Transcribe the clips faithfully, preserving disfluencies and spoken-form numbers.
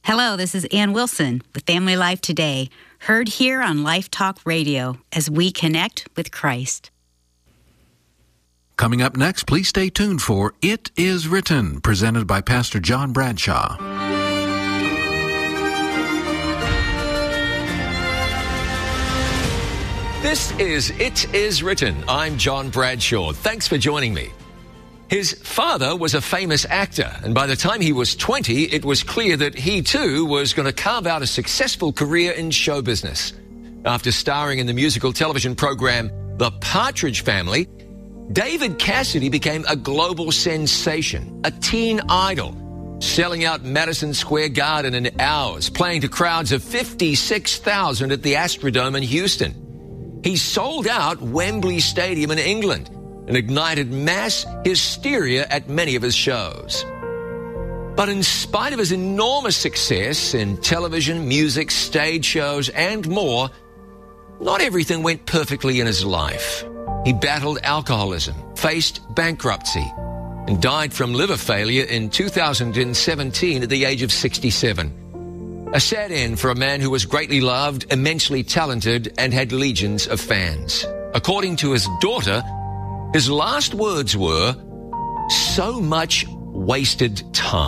Hello, this is Ann Wilson with Family Life Today, heard here on Life Talk Radio as we connect with Christ. Coming up next, please stay tuned for It Is Written, presented by Pastor John Bradshaw. This is It Is Written. I'm John Bradshaw. Thanks for joining me. His father was a famous actor, and by the time he was twenty, it was clear that he too was going to carve out a successful career in show business. After starring in the musical television program The Partridge Family, David Cassidy became a global sensation, a teen idol, selling out Madison Square Garden in hours, playing to crowds of fifty-six thousand at the Astrodome in Houston. He sold out Wembley Stadium in England and ignited mass hysteria at many of his shows. But in spite of his enormous success in television, music, stage shows, and more, not everything went perfectly in his life. He battled alcoholism, faced bankruptcy, and died from liver failure in two thousand seventeen at the age of sixty-seven. A sad end for a man who was greatly loved, immensely talented, and had legions of fans. According to his daughter, his last words were, "So much wasted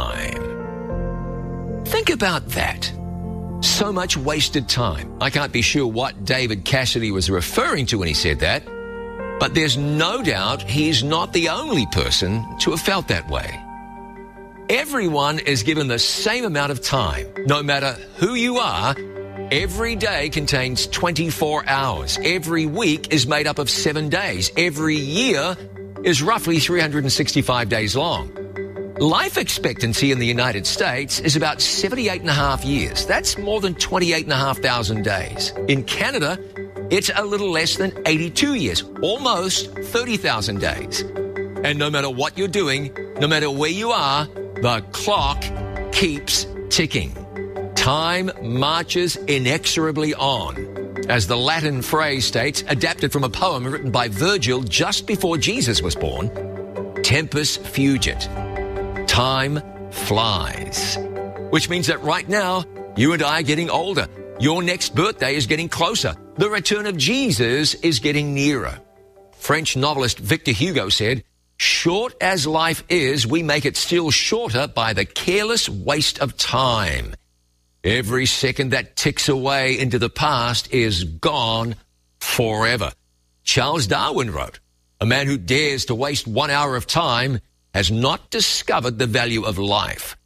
time." Think about that. So much wasted time. I can't be sure what David Cassidy was referring to when he said that, but there's no doubt he's not the only person to have felt that way. Everyone is given the same amount of time. No matter who you are, every day contains twenty-four hours. Every week is made up of seven days. Every year is roughly three hundred sixty-five days long. Life expectancy in the United States is about seventy-eight and a half years. That's more than twenty-eight and a half thousand days. In Canada, it's a little less than eighty-two years, almost thirty thousand days. And no matter what you're doing, no matter where you are, the clock keeps ticking. Time marches inexorably on. As the Latin phrase states, adapted from a poem written by Virgil just before Jesus was born, tempus fugit. Time flies. Which means that right now, you and I are getting older. Your next birthday is getting closer. The return of Jesus is getting nearer. French novelist Victor Hugo said, "Short as life is, we make it still shorter by the careless waste of time." Every second that ticks away into the past is gone forever. Charles Darwin wrote, "A man who dares to waste one hour of time has not discovered the value of life."